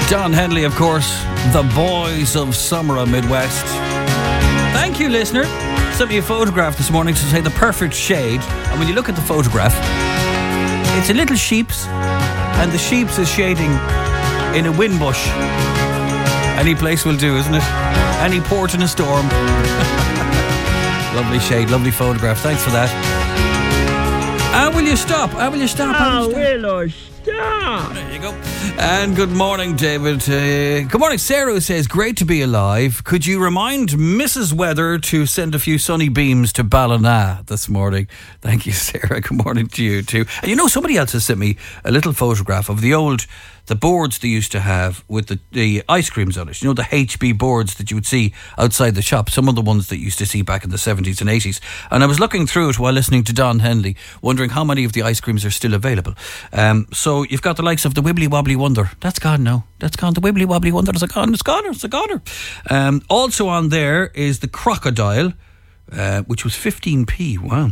Don Henley, of course, the boys of Summer Midwest. Thank you, listener. Sent me a photograph this morning to say the perfect shade. And when you look at the photograph, it's a little sheep's, and the sheep's is shading in a wind bush. Any place will do, isn't it? Any port in a storm. Lovely shade, lovely photograph. Thanks for that. Will you stop? Will you stop? Stop. There you go. And good morning, David. Good morning, Sarah, who says, great to be alive. Could you remind Mrs. Weather to send a few sunny beams to Ballina this morning? Thank you, Sarah. Good morning to you too. And you know, somebody else has sent me a little photograph of the boards they used to have with the ice creams on it. You know, the HB boards that you would see outside the shop. Some of the ones that you used to see back in the 70s and 80s. And I was looking through it while listening to Don Henley, wondering how many of the ice creams are still available. So you've got the likes of the Wibbly Wobbly Wonder. That's gone now. That's gone. The Wibbly Wobbly Wonder is gone. It's gone. It's a goner. Also on there is the Crocodile, which was 15p. Wow.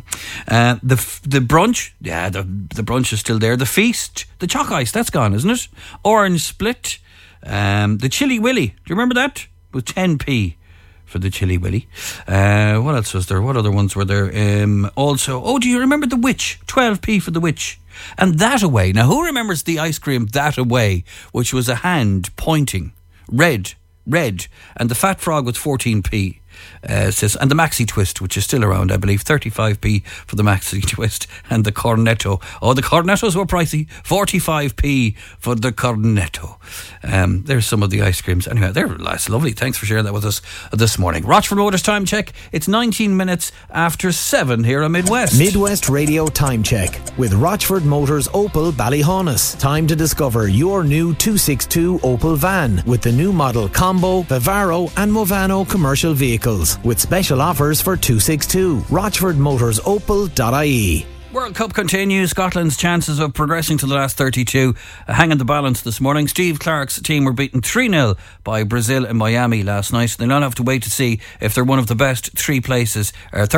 The brunch, yeah, the brunch is still there. The feast, the Chalk Ice, that's gone, isn't it? Orange Split, the Chili Willy, do you remember that? It was 10p for the Chili Willy. What else was there? What other ones were there? Also, do you remember the Witch? 12p for the Witch. And That Away. Now, who remembers the ice cream That Away, which was a hand pointing, red, and the Fat Frog was 14p. Says, and the Maxi Twist, which is still around, I believe, 35p for the Maxi Twist, and the Cornetto. Oh, the Cornettos were pricey, 45p for the Cornetto. There's some of the ice creams. Anyway, that's lovely. Thanks for sharing that with us this morning. Rochford Motors time check. It's 19 minutes after 7 here on Midwest. Midwest Radio time check with Rochford Motors Opel Ballyhonus. Time to discover your new 262 Opel van with the new model Combo, Vivaro and Movano commercial vehicles, with special offers for 262. RochfordMotorsOpel.ie. World Cup continues. Scotland's chances of progressing to the last 32 hanging the balance this morning. Steve Clarke's team were beaten 3-0 by Brazil in Miami last night. They'll now have to wait to see if they're one of the best third places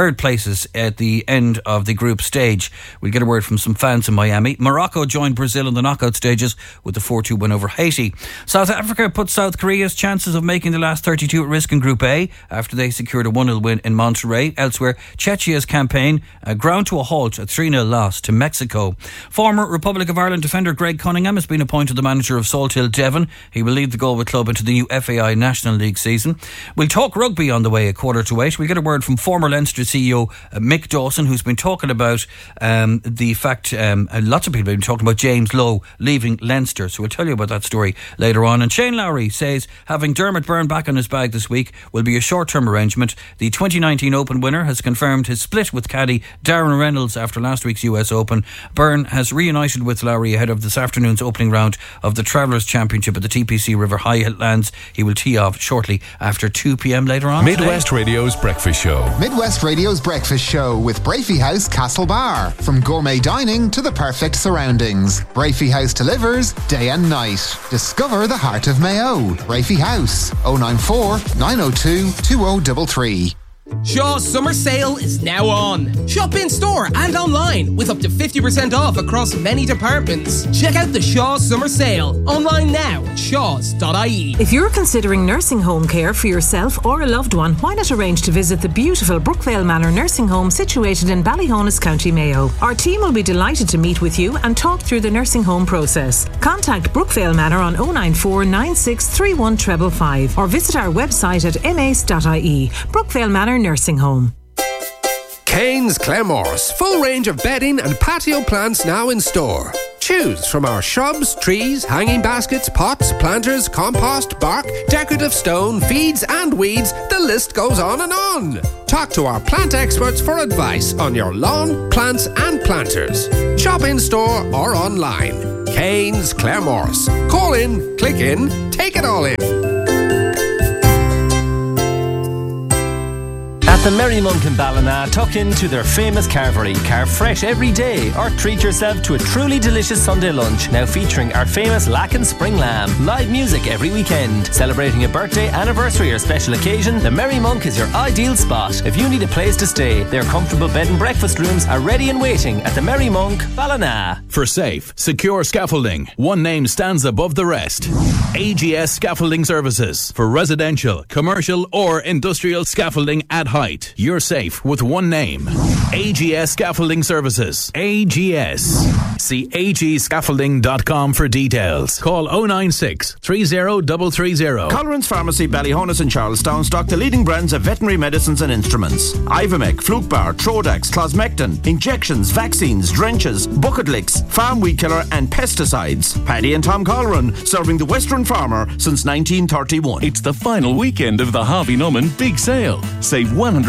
at the end of the group stage. We'll get a word from some fans in Miami. Morocco joined Brazil in the knockout stages with the 4-2 win over Haiti. South Africa put South Korea's chances of making the last 32 at risk in Group A after they secured a 1-0 win in Monterrey. Elsewhere, Czechia's campaign ground to a halt at 3-0 loss to Mexico. Former Republic of Ireland defender Greg Cunningham has been appointed the manager of Salthill Devon. He will lead the Galway club into the new FAI National League season. We'll talk rugby on the way at 7:45. We'll get a word from former Leinster CEO Mick Dawson, who's been talking about the fact, lots of people have been talking about James Lowe leaving Leinster, so we'll tell you about that story later on. And Shane Lowry says having Dermot Byrne back on his bag this week will be a short-term arrangement. The 2019 Open winner has confirmed his split with caddy Darren Reynolds after last week's US Open. Byrne has reunited with Lowry ahead of this afternoon's opening round of the Travellers' Championship at the TPC River Highlands. He will tee off shortly after 2 p.m. later on. Midwest Radio's Breakfast Show. Midwest Radio's Breakfast Show with Brafey House Castle Bar. From gourmet dining to the perfect surroundings, Brafey House delivers day and night. Discover the heart of Mayo. Brafey House, 094 902 2033. Shaw's summer sale is now on. Shop in store and online with up to 50% off across many departments. Check out the Shaw's summer sale online now at shaws.ie. If you're considering nursing home care for yourself or a loved one, why not arrange to visit the beautiful Brookvale Manor nursing home situated in Ballyhonus, County Mayo. Our team will be delighted to meet with you and talk through the nursing home process. Contact Brookvale Manor on 094 9631 555 or visit our website at mace.ie. Brookvale Manor Nursing Home. Kane's Claremorris. Full range of bedding and patio plants now in store. Choose from our shrubs, trees, hanging baskets, pots, planters, compost, bark, decorative stone, feeds and weeds. The list goes on and on. Talk to our plant experts for advice on your lawn, plants and planters. Shop in store or online. Kane's Claremorris. Call in, click in, take it all in. At the Merry Monk in Ballina, tuck into their famous carvery. Carve fresh every day or treat yourself to a truly delicious Sunday lunch, now featuring our famous Lacken Spring Lamb. Live music every weekend. Celebrating a birthday, anniversary or special occasion, the Merry Monk is your ideal spot. If you need a place to stay, their comfortable bed and breakfast rooms are ready and waiting at the Merry Monk, Ballina. For safe, secure scaffolding, one name stands above the rest. AGS Scaffolding Services. For residential, commercial or industrial scaffolding at height. You're safe with one name. AGS Scaffolding Services. AGS. See agscaffolding.com for details. Call 096 30330. Colerane's Pharmacy, Ballyhonus and Charlestown stock the leading brands of veterinary medicines and instruments. Ivomec, Flukebar, Trodax, Closmectin, injections, vaccines, drenches, bucket licks, farm weed killer and pesticides. Paddy and Tom Coleraine, serving the Western farmer since 1931. It's the final weekend of the Harvey Norman Big Sale. Save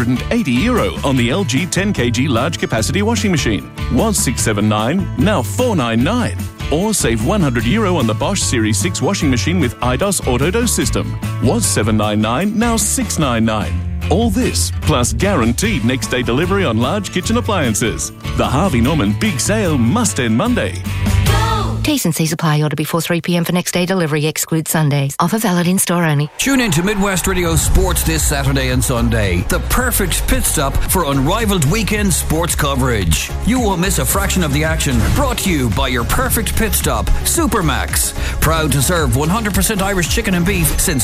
€180 on the LG 10kg large capacity washing machine. Was $679, now $499. Or save €100 on the Bosch Series 6 washing machine with IDOS Autodose system. Was $799, now $699. All this, plus guaranteed next day delivery on large kitchen appliances. The Harvey Norman Big Sale must end Monday. T's and C's apply. Order before 3 p.m. for next day delivery. Exclude Sundays. Offer valid in store only. Tune in to Midwest Radio Sports this Saturday and Sunday. The perfect pit stop for unrivaled weekend sports coverage. You won't miss a fraction of the action. Brought to you by your perfect pit stop, Supermax. Proud to serve 100% Irish chicken and beef since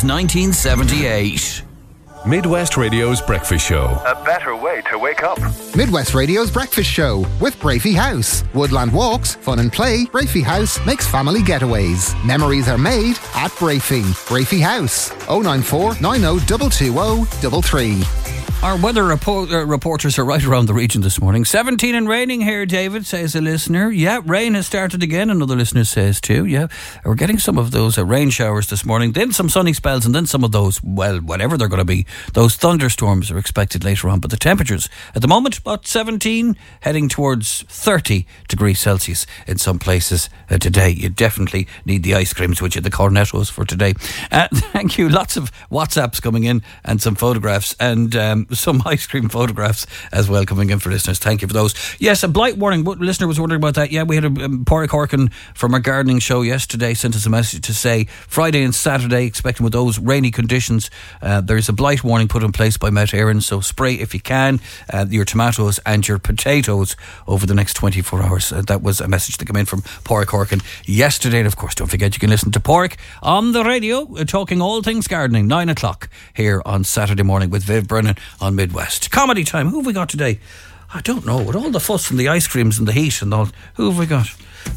1978. Midwest Radio's Breakfast Show. A better way to wake up. Midwest Radio's Breakfast Show with Brafey House. Woodland walks, fun and play. Brafey House makes family getaways. Memories are made at Brafey. Brafey House. 094 90 220 33. Our weather reporters are right around the region this morning. 17 and raining here, David, says a listener. Yeah, rain has started again, another listener says too. Yeah, we're getting some of those rain showers this morning, then some sunny spells, and then some of those, well, whatever they're going to be, those thunderstorms are expected later on. But the temperatures at the moment, about 17, heading towards 30 degrees Celsius in some places today. You definitely need the ice creams with you, the cornettos for today. Thank you. Lots of WhatsApps coming in and some photographs, and some ice cream photographs as well coming in for listeners. Thank you for those. Yes, a blight warning. What listener was wondering about that? Yeah, we had a Pádraig Horkin from our gardening show yesterday sent us a message to say Friday and Saturday, expecting with those rainy conditions, there's a blight warning put in place by Met Éireann, so spray if you can your tomatoes and your potatoes over the next 24 hours. That was a message that came in from Pádraig Horkin yesterday. And of course, don't forget you can listen to Pádraig on the radio talking all things gardening, 9 o'clock here on Saturday morning with Viv Brennan on Midwest. Comedy time. Who have we got today? I don't know. With all the fuss and the ice creams and the heat and all, who have we got?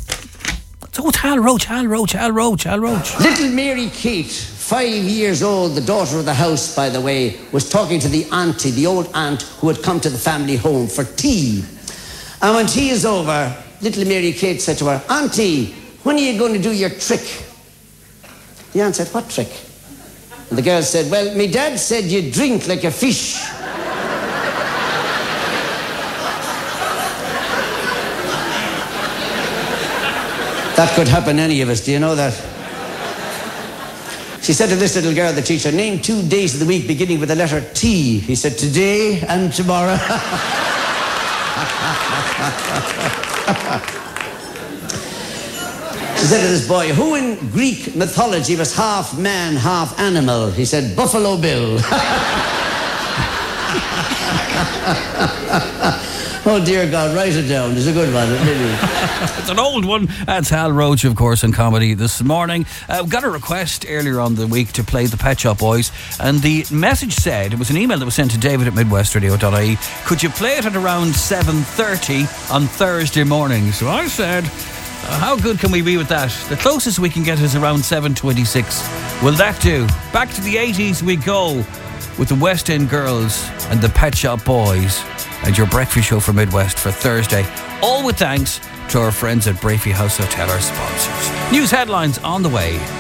It's Hal Roach. Little Mary Kate, 5 years old, the daughter of the house, by the way, was talking to the auntie, the old aunt who had come to the family home for tea. And when tea is over, little Mary Kate said to her, Auntie, when are you going to do your trick? The aunt said, what trick? And the girl said, well, me dad said you drink like a fish. That could happen to any of us, do you know that? She said to this little girl, the teacher, name 2 days of the week beginning with the letter T. He said, today and tomorrow. She said to this boy, who in Greek mythology was half man, half animal? He said, Buffalo Bill. Oh, dear God, write it down. It's a good one. It's an old one. That's Hal Roach, of course, in comedy this morning. Got a request earlier on the week to play the Pet Shop Boys, and the message said, it was an email that was sent to David at midwestradio.ie, could you play it at around 7:30 on Thursday morning? So I said, how good can we be with that? The closest we can get is around 7:26. Will that do? Back to the 80s we go with the West End Girls and the Pet Shop Boys and your breakfast show for Midwest for Thursday. All with thanks to our friends at Brafey House Hotel, our sponsors. News headlines on the way.